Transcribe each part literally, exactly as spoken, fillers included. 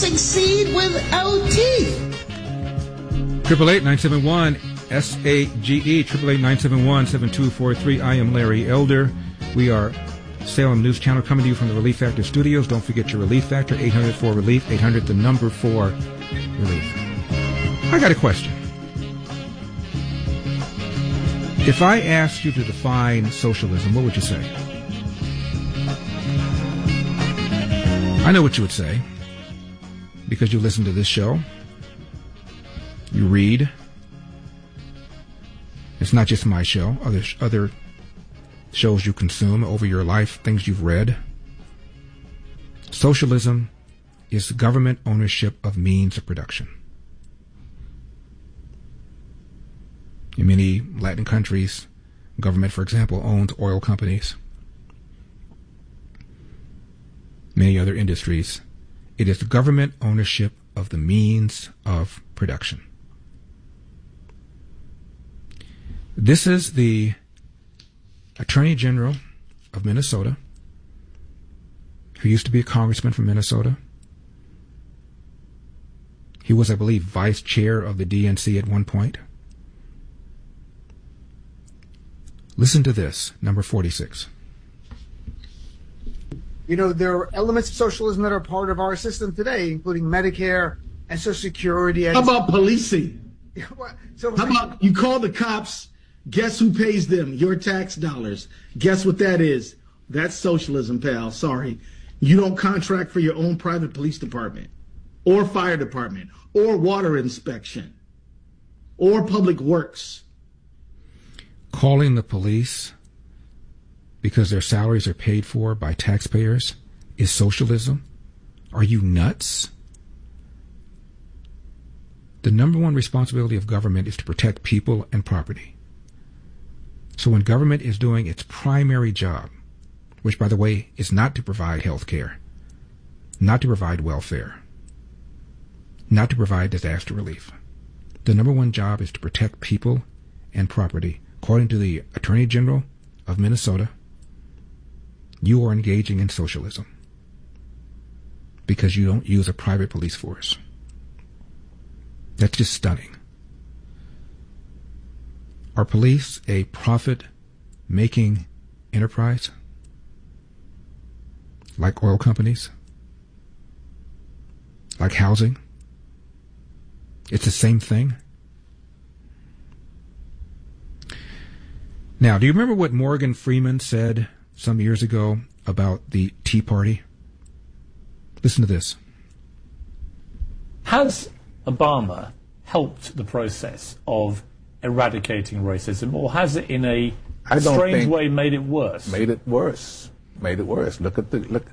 succeed without teeth. Triple eight nine seven one S A G E. Triple eight nine seven one seven two four three. I am Larry Elder. We are Salem News Channel coming to you from the Relief Factor Studios. Don't forget your Relief Factor. Eight hundred four relief. Eight hundred the number four relief. I got a question. If I asked you to define socialism, what would you say? I know what you would say, because you listen to this show, you read. It's not just my show, other other shows you consume over your life, things you've read. Socialism is government ownership of means of production. In many Latin countries, government, for example, owns oil companies. Many other industries. It is government ownership of the means of production. This is the Attorney General of Minnesota, who used to be a congressman from Minnesota. He was, I believe, vice chair of the D N C at one point. Listen to this, number forty-six. You know, there are elements of socialism that are part of our system today, including Medicare and Social Security. And How about policing? so, How about you call the cops, guess who pays them? Your tax dollars. Guess what that is? That's socialism, pal. Sorry. You don't contract for your own private police department or fire department or water inspection or public works. Calling the police because their salaries are paid for by taxpayers is socialism? Are you nuts? The number one responsibility of government is to protect people and property. So when government is doing its primary job, which, by the way, is not to provide health care, not to provide welfare, not to provide disaster relief, the number one job is to protect people and property. According to the Attorney General of Minnesota, you are engaging in socialism because you don't use a private police force. That's just stunning. Are police a profit-making enterprise like oil companies, like housing? It's the same thing. Now, do you remember what Morgan Freeman said some years ago about the Tea Party? Listen to this. Has Obama helped the process of eradicating racism, or has it in a I don't strange think way made it worse? Made it worse. Made it worse. Look at the look.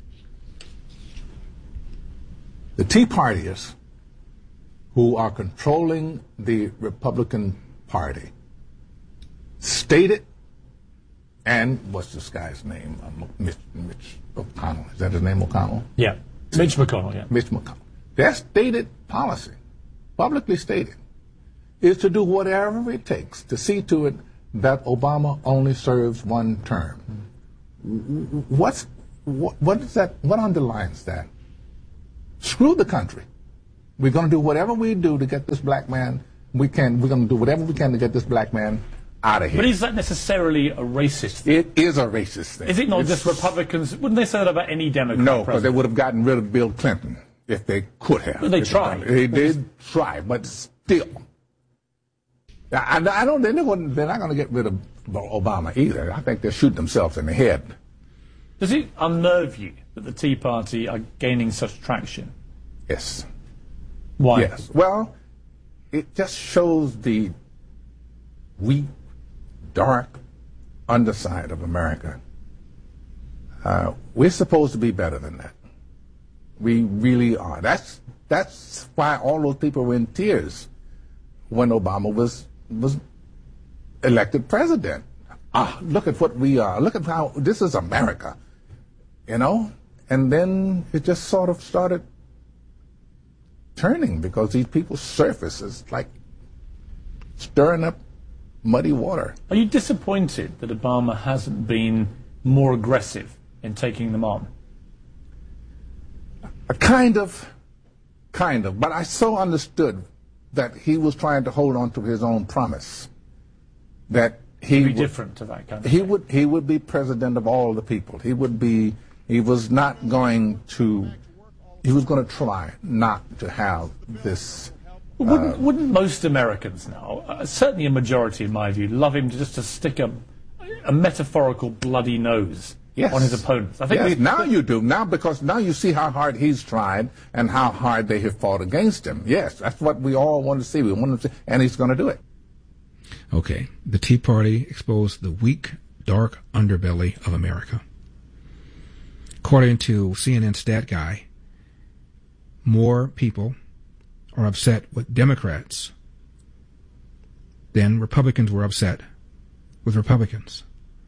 The Tea Partiers who are controlling the Republican Party stated, and what's this guy's name? Uh, Mitch, Mitch McConnell. Is that his name, McConnell? Yeah, Mitch McConnell, yeah. Mitch McConnell. Their stated policy, publicly stated, is to do whatever it takes to see to it that Obama only serves one term. What's, what, what is that, what underlines that? Screw the country. We're going to do whatever we do to get this black man, we can, we're going to do whatever we can to get this black man out of here. But is that necessarily a racist thing? It is a racist thing. Is it not it's, just Republicans? Wouldn't they say that about any Democrat No, because they president? would have gotten rid of Bill Clinton if they could have. Well, they If tried. They, they did try, but still. I, I don't, they're not, they're not going to get rid of Obama either. I think they're shooting themselves in the head. Does it unnerve you that the Tea Party are gaining such traction? Yes. Why? Yes. Well, it just shows the weak, dark underside of America. Uh, we're supposed to be better than that. We really are. That's that's why all those people were in tears when Obama was was elected president. Ah, look at what we are. Look at how this is America, you know. And then it just sort of started turning because these people's surface is like stirring up muddy water. Are you disappointed that Obama hasn't been more aggressive in taking them on? A kind of, kind of. But I so understood that he was trying to hold on to his own promise. That he be would, different to that kind of he thing. would he would be president of all the people. He would be. He was not going to. He was going to try not to have this. Wouldn't, uh, wouldn't most Americans now, uh, certainly a majority in my view, love him to just to stick a, a metaphorical bloody nose yes. on his opponents? I think yes, we, now you do. Now because now you see how hard he's tried and how hard they have fought against him. Yes, that's what we all want to see. We want to see, and he's going to do it. Okay, the Tea Party exposed the weak, dark underbelly of America. According to C N N Stat Guy, more people are upset with Democrats than Republicans were upset with Republicans.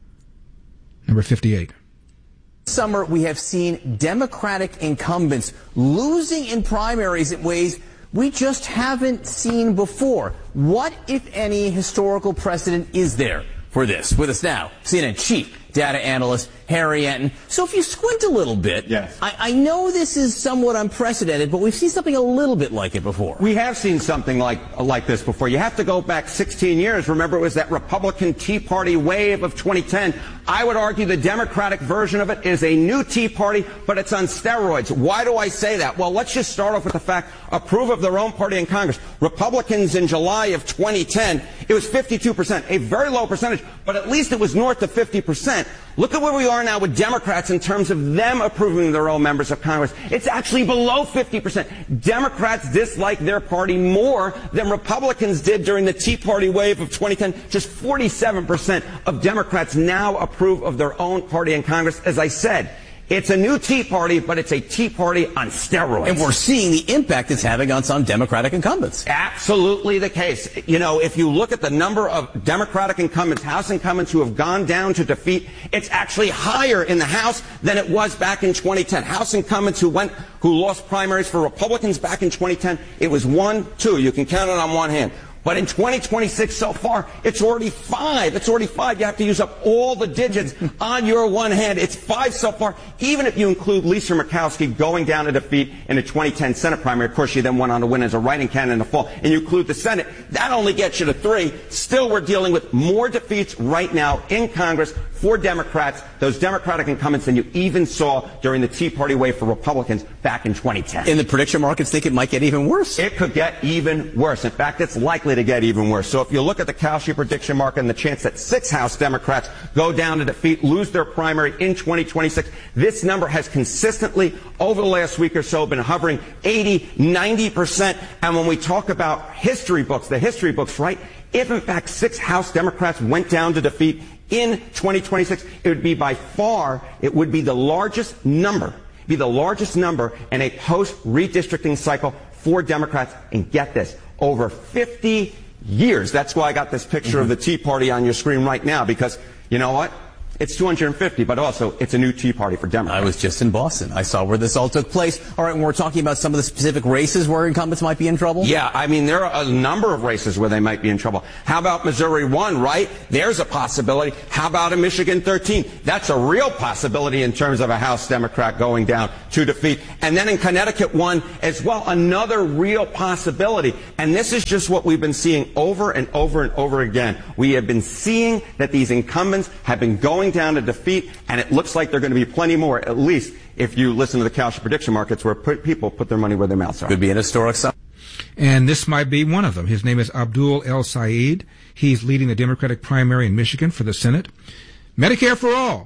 Number fifty-eight. Summer, we have seen Democratic incumbents losing in primaries in ways we just haven't seen before. What, if any, historical precedent is there for this? With us now, C N N chief data analyst Harry Enten. So if you squint a little bit, yes. I, I know this is somewhat unprecedented, but we've seen something a little bit like it before. We have seen something like like this before. You have to go back sixteen years. Remember, it was that Republican Tea Party wave of twenty ten. I would argue the Democratic version of it is a new Tea Party, but it's on steroids. Why do I say that? Well, let's just start off with the fact, approve of their own party in Congress. Republicans in July of twenty ten, it was fifty-two percent, a very low percentage, but at least it was north of fifty percent. Look at where we are now with Democrats in terms of them approving their own members of Congress. It's actually below fifty percent. Democrats dislike their party more than Republicans did during the Tea Party wave of twenty ten. Just forty-seven percent of Democrats now approve of their own party in Congress. As I said, it's a new Tea Party, but it's a Tea Party on steroids. And we're seeing the impact it's having on some Democratic incumbents. Absolutely the case. You know, if you look at the number of Democratic incumbents, House incumbents who have gone down to defeat, it's actually higher in the House than it was back in twenty ten. House incumbents who went, who lost primaries for Republicans back in twenty ten, it was one, two. You can count it on one hand. But in twenty twenty-six so far, it's already five. It's already five. You have to use up all the digits on your one hand. It's five so far, even if you include Lisa Murkowski going down to defeat in the twenty ten Senate primary. Of course, she then went on to win as a write-in candidate in the fall. And you include the Senate, that only gets you to three. Still, we're dealing with more defeats right now in Congress for Democrats, those Democratic incumbents, than you even saw during the Tea Party wave for Republicans back in twenty ten. And the prediction markets think it might get even worse. It could get even worse. In fact, it's likely to get even worse. So if you look at the Kalshi prediction market and the chance that six House Democrats go down to defeat, lose their primary in twenty twenty-six, this number has consistently, over the last week or so, been hovering eighty, ninety percent. And when we talk about history books, the history books, right, if in fact six House Democrats went down to defeat in twenty twenty-six, it would be by far, it would be the largest number, be the largest number in a post-redistricting cycle for Democrats. And get this, over fifty years. That's why I got this picture mm-hmm. of the Tea Party on your screen right now, because you know what? It's two hundred fifty, but also it's a new Tea Party for Democrats. I was just in Boston. I saw where this all took place. All right, when we're talking about some of the specific races where incumbents might be in trouble? Yeah, I mean, there are a number of races where they might be in trouble. How about Missouri one, right? There's a possibility. How about in Michigan thirteen? That's a real possibility in terms of a House Democrat going down to defeat. And then in Connecticut one as well, another real possibility. And this is just what we've been seeing over and over and over again. We have been seeing that these incumbents have been going down to defeat, and it looks like there are going to be plenty more, at least if you listen to the Kalshi prediction markets, where put, people put their money where their mouths are. Could be an historic summer. And this might be one of them. His name is Abdul El Sayed. He's leading the Democratic primary in Michigan for the Senate. Medicare for all.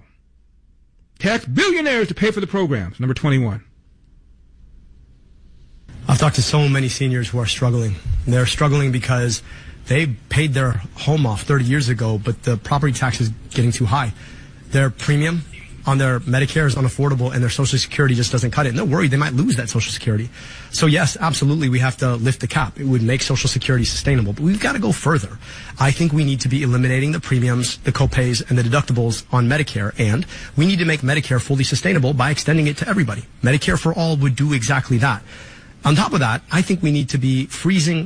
Tax billionaires to pay for the programs. Number twenty-one. I've talked to so many seniors who are struggling. They're struggling because they paid their home off thirty years ago, but the property tax is getting too high. Their premium on their Medicare is unaffordable, and their Social Security just doesn't cut it. And they're worried they might lose that Social Security. So yes, absolutely, we have to lift the cap. It would make Social Security sustainable, but we've got to go further. I think we need to be eliminating the premiums, the copays, and the deductibles on Medicare, and we need to make Medicare fully sustainable by extending it to everybody. Medicare for all would do exactly that. On top of that, I think we need to be freezing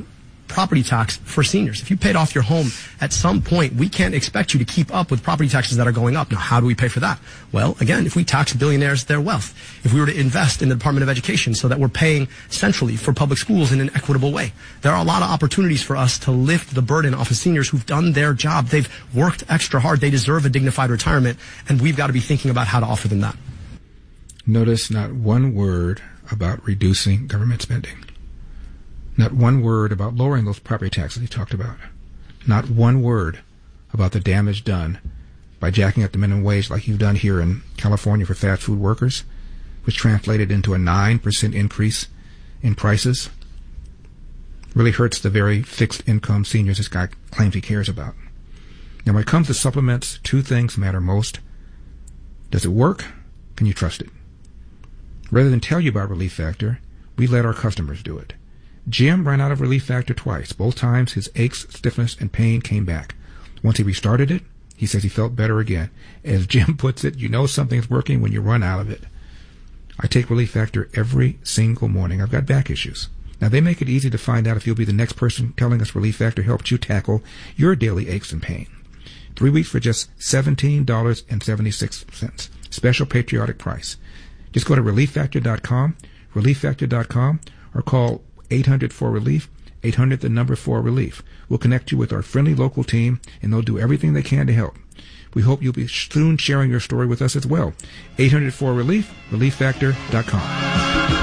property tax for seniors. If you paid off your home at some point, we can't expect you to keep up with property taxes that are going up. Now, how do we pay for that? Well, again, if we tax billionaires their wealth, if we were to invest in the Department of Education so that we're paying centrally for public schools in an equitable way, there are a lot of opportunities for us to lift the burden off of seniors who've done their job. They've worked extra hard. They deserve a dignified retirement, and we've got to be thinking about how to offer them that. Notice not one word about reducing government spending. Not one word about lowering those property taxes he talked about. Not one word about the damage done by jacking up the minimum wage like you've done here in California for fast food workers, which translated into a nine percent increase in prices. Really hurts the very fixed income seniors this guy claims he cares about. Now, when it comes to supplements, two things matter most. Does it work? Can you trust it? Rather than tell you about Relief Factor, we let our customers do it. Jim ran out of Relief Factor twice. Both times his aches, stiffness, and pain came back. Once he restarted it, he says he felt better again. As Jim puts it, you know something's working when you run out of it. I take Relief Factor every single morning. I've got back issues. Now, they make it easy to find out if you'll be the next person telling us Relief Factor helped you tackle your daily aches and pain. Three weeks for just seventeen dollars and seventy-six cents. Special patriotic price. Just go to relief factor dot com, relief factor dot com, or call eight hundred four relief, eight hundred the number four relief. We'll connect you with our friendly local team, and they'll do everything they can to help. We hope you'll be soon sharing your story with us as well. eight hundred four relief, relief factor dot com.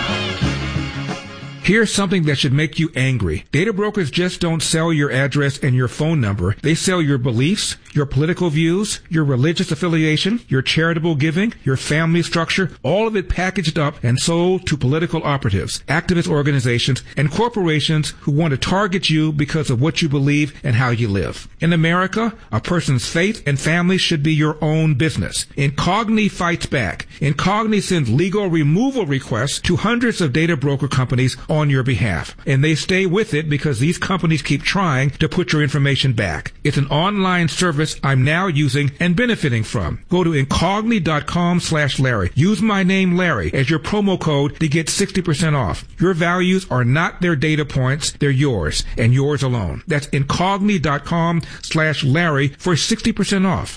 Here's something that should make you angry. Data brokers just don't sell your address and your phone number. They sell your beliefs, your political views, your religious affiliation, your charitable giving, your family structure, all of it packaged up and sold to political operatives, activist organizations, and corporations who want to target you because of what you believe and how you live. In America, a person's faith and family should be your own business. Incogni fights back. Incogni sends legal removal requests to hundreds of data broker companies on your behalf. And they stay with it because these companies keep trying to put your information back. It's an online service I'm now using and benefiting from. Go to incogni.com slash Larry. Use my name Larry as your promo code to get sixty percent off. Your values are not their data points, they're yours and yours alone. That's incogni.com slash Larry for sixty percent off.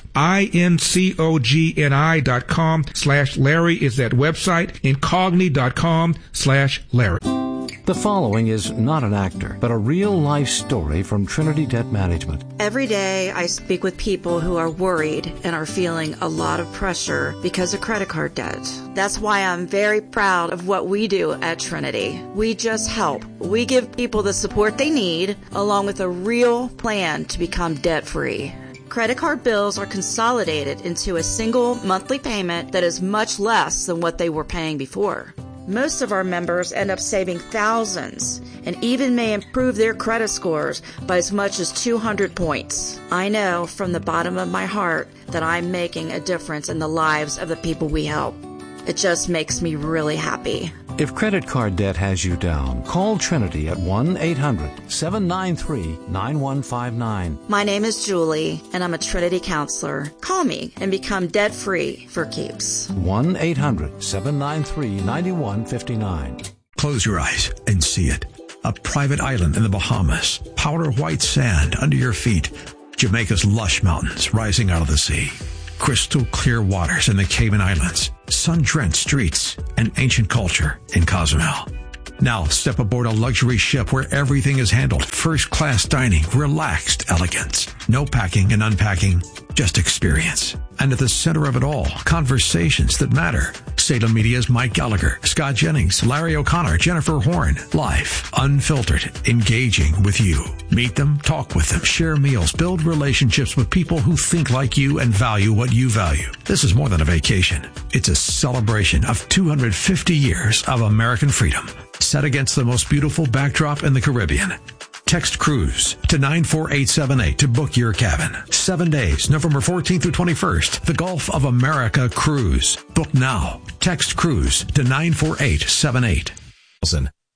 I-N-C-O-G-N-I dot com slash Larry is that website. Incogni.com slash Larry. The following is not an actor, but a real-life story from Trinity Debt Management. Every day I speak with people who are worried and are feeling a lot of pressure because of credit card debt. That's why I'm very proud of what we do at Trinity. We just help. We give people the support they need, along with a real plan to become debt-free. Credit card bills are consolidated into a single monthly payment that is much less than what they were paying before. Most of our members end up saving thousands and even may improve their credit scores by as much as two hundred points. I know from the bottom of my heart that I'm making a difference in the lives of the people we help. It just makes me really happy. If credit card debt has you down, call Trinity at one eight hundred seven nine three nine one five nine. My name is Julie, and I'm a Trinity counselor. Call me and become debt-free for keeps. one eight hundred seven nine three nine one five nine. Close your eyes and see it. A private island in the Bahamas. Powder white sand under your feet. Jamaica's lush mountains rising out of the sea. Crystal clear waters in the Cayman Islands, sun-drenched streets, and ancient culture in Cozumel. Now step aboard a luxury ship where everything is handled. First-class dining, relaxed elegance. No packing and unpacking, just experience. And at the center of it all, conversations that matter. Salem Media's Mike Gallagher, Scott Jennings, Larry O'Connor, Jennifer Horn. Live, unfiltered, engaging with you. Meet them, talk with them, share meals, build relationships with people who think like you and value what you value. This is more than a vacation. It's a celebration of two hundred fifty years of American freedom, set against the most beautiful backdrop in the Caribbean. Text cruise to nine four eight seven eight to book your cabin. Seven days, November fourteenth through twenty-first. The Gulf of America Cruise. Book now. Text cruise to nine four eight seven eight.